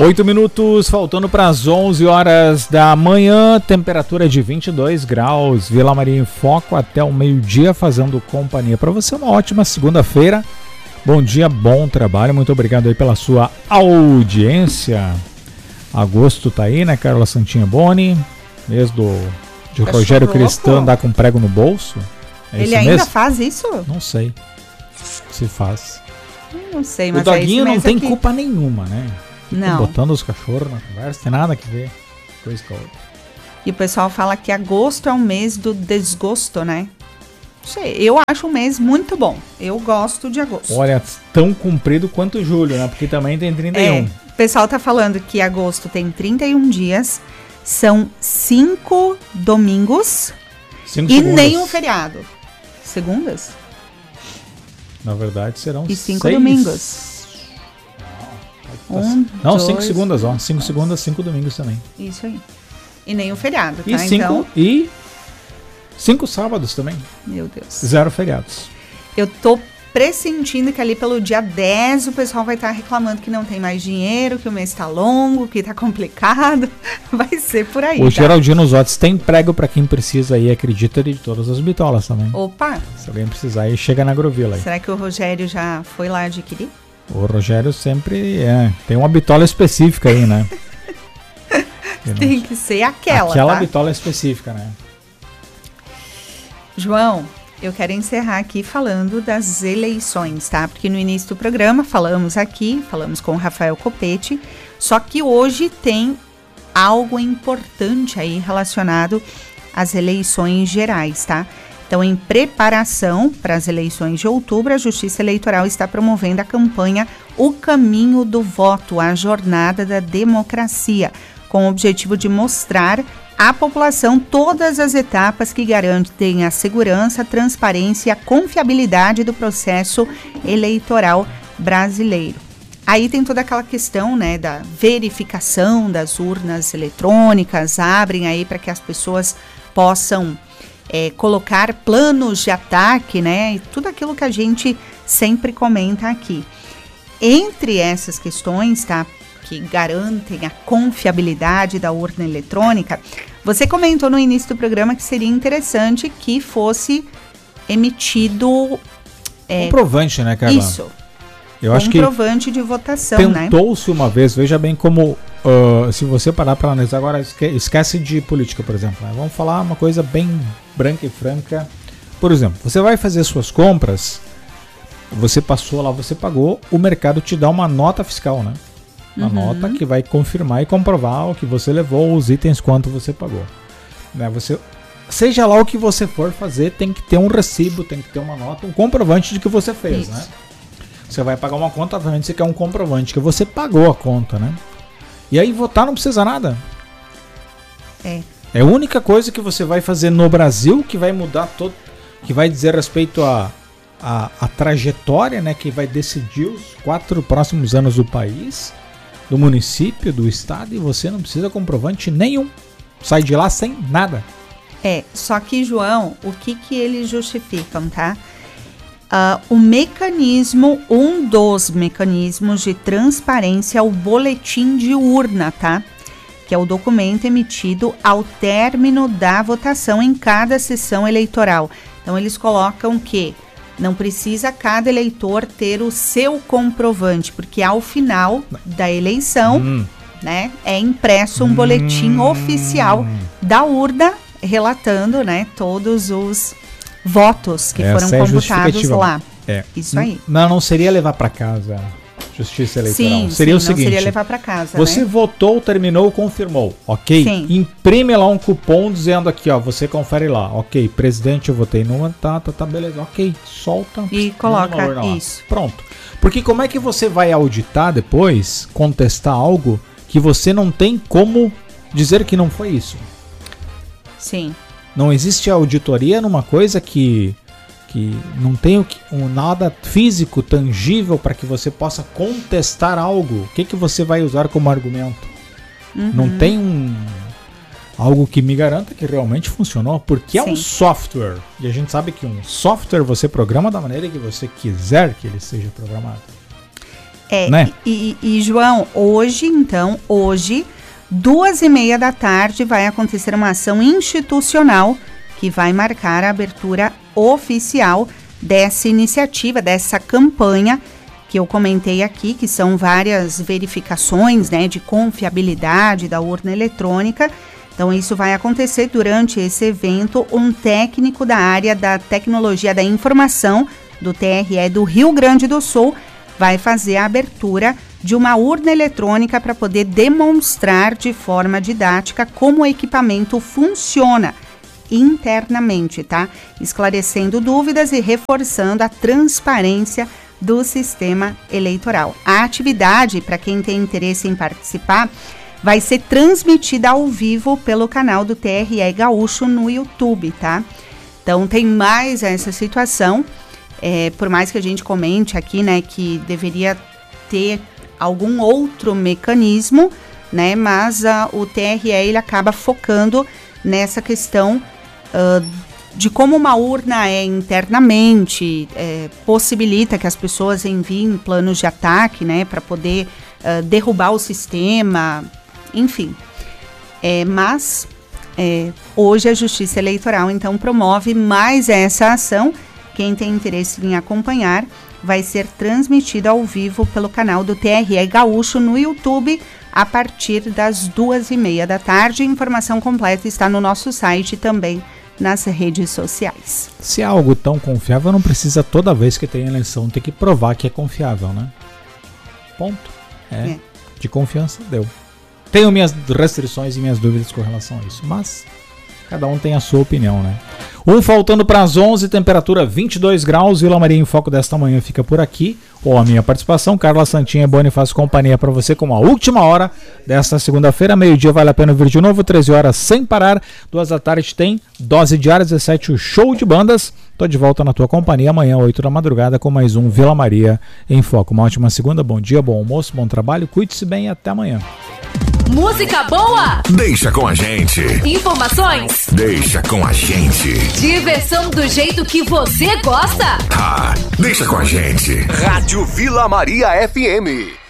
8 minutos, faltando para as 11 horas da manhã, temperatura de 22 graus, Vila Maria em Foco até o meio-dia, fazendo companhia para você. Uma ótima segunda-feira, bom dia, bom trabalho, muito obrigado aí pela sua audiência. Agosto tá aí, né, Carla Santinha Boni, mês de Rogério Cristã andar com prego no bolso. É ele ainda faz isso? Não sei se faz. Não sei, mas o Doguinho não tem aqui culpa nenhuma, né? Não. Botando os cachorros na conversa, tem nada que ver coisa com a outra. E o pessoal fala que agosto é um mês do desgosto, né? Não sei, eu acho um mês muito bom. Eu gosto de agosto. Olha, tão comprido quanto julho, né? Porque também tem 31. O pessoal tá falando que agosto tem 31 dias, são 5 domingos 5 e segundas. nenhum feriado. Segundas? Na verdade serão e 5 6 domingos. Não, 5 segundas, ó. 5 segundas, 5 domingos também. Isso aí. E nenhum feriado, tá? E 5 sábados também. Meu Deus. 0 feriados. Eu tô pressentindo que ali pelo dia 10 o pessoal vai estar reclamando que não tem mais dinheiro, que o mês tá longo, que tá complicado. Vai ser por aí, O tá? Geraldino Zotes tem prego pra quem precisa aí, acredita, de todas as bitolas também. Opa! Se alguém precisar aí, chega na Agrovila aí. Será que o Rogério já foi lá adquirir? O Rogério sempre tem uma bitola específica aí, né? Tem que ser aquela, tá? bitola específica, né? João, eu quero encerrar aqui falando das eleições, tá? Porque no início do programa falamos com o Rafael Copete, só que hoje tem algo importante aí relacionado às eleições gerais, tá? Então, em preparação para as eleições de outubro, a Justiça Eleitoral está promovendo a campanha O Caminho do Voto, a Jornada da Democracia, com o objetivo de mostrar à população todas as etapas que garantem a segurança, a transparência e a confiabilidade do processo eleitoral brasileiro. Aí tem toda aquela questão, né, da verificação das urnas eletrônicas, abrem aí para que as pessoas possam colocar planos de ataque, né, e tudo aquilo que a gente sempre comenta aqui. Entre essas questões, tá, que garantem a confiabilidade da urna eletrônica, você comentou no início do programa que seria interessante que fosse emitido comprovante, né, Carla? Isso. Eu acho que comprovante de votação, né? Tentou-se uma vez, veja bem como, se você parar para analisar agora, esquece de política, por exemplo. Né? Vamos falar uma coisa bem branca e franca. Por exemplo, você vai fazer suas compras, você passou lá, você pagou, o mercado te dá uma nota fiscal, né? Uma nota que vai confirmar e comprovar o que você levou, os itens, quanto você pagou. Né? Seja lá o que você for fazer, tem que ter um recibo, tem que ter uma nota, um comprovante de que você fez, né? Você vai pagar uma conta, obviamente você quer um comprovante que você pagou a conta, né? E aí votar não precisa nada. É a única coisa que você vai fazer no Brasil que vai mudar todo, que vai dizer respeito a trajetória, né? Que vai decidir os 4 próximos anos do país, do município, do estado, e você não precisa comprovante nenhum. Sai de lá sem nada. Só que, João, o que eles justificam, tá? Um dos mecanismos de transparência é o boletim de urna, tá? Que é o documento emitido ao término da votação em cada sessão eleitoral. Então, eles colocam que não precisa cada eleitor ter o seu comprovante, porque ao final da eleição, né, é impresso um boletim oficial da urna relatando, né, todos os votos que foram computados lá. Isso aí. Não seria levar para casa Justiça Eleitoral. Seria o seguinte: não seria levar para casa. Você votou, terminou, confirmou, ok? Sim. Imprime lá um cupom dizendo aqui, ó, você confere lá, ok? Presidente, eu votei numa, tá, beleza, ok? Solta e coloca isso. Pronto. Porque como é que você vai auditar depois, contestar algo que você não tem como dizer que não foi isso? Sim. Não existe auditoria numa coisa que não tem nada físico, tangível para que você possa contestar algo. O que você vai usar como argumento? Não tem algo que me garanta que realmente funcionou, porque é um software. E a gente sabe que um software você programa da maneira que você quiser que ele seja programado. né? E João, hoje, 2h30 da tarde, vai acontecer uma ação institucional que vai marcar a abertura oficial dessa iniciativa, dessa campanha que eu comentei aqui, que são várias verificações, né, de confiabilidade da urna eletrônica. Então, isso vai acontecer durante esse evento. Um técnico da área da tecnologia da informação do TRE do Rio Grande do Sul vai fazer a abertura de uma urna eletrônica para poder demonstrar de forma didática como o equipamento funciona internamente, tá? Esclarecendo dúvidas e reforçando a transparência do sistema eleitoral. A atividade, para quem tem interesse em participar, vai ser transmitida ao vivo pelo canal do TRE Gaúcho no YouTube, tá? Então, tem mais essa situação, por mais que a gente comente aqui, né, que deveria ter algum outro mecanismo, né, mas o TRE, ele acaba focando nessa questão de como uma urna é internamente, possibilita que as pessoas enviem planos de ataque, né, para poder derrubar o sistema, enfim. Mas hoje a Justiça Eleitoral, então, promove mais essa ação. Quem tem interesse em acompanhar, vai ser transmitida ao vivo pelo canal do TRE Gaúcho no YouTube a partir das 2h30 da tarde. A informação completa está no nosso site e também nas redes sociais. Se é algo tão confiável, não precisa toda vez que tem eleição ter que provar que é confiável, né? Ponto. De confiança, deu. Tenho minhas restrições e minhas dúvidas com relação a isso, mas cada um tem a sua opinião, né? Faltando para as 11, temperatura 22 graus. Vila Maria em Foco desta manhã fica por aqui. Ou a minha participação, Carla Santinha Boni faz companhia para você com a última hora desta segunda-feira. Meio-dia vale a pena vir de novo, 13 horas sem parar. 2 da tarde tem Dose Diária, 17 o show de bandas. Tô de volta na tua companhia amanhã, 8 da madrugada, com mais um Vila Maria em Foco. Uma ótima segunda, bom dia, bom almoço, bom trabalho. Cuide-se bem e até amanhã. Música boa? Deixa com a gente. Informações? Deixa com a gente. Diversão do jeito que você gosta? Deixa com a gente. Rádio Vila Maria FM.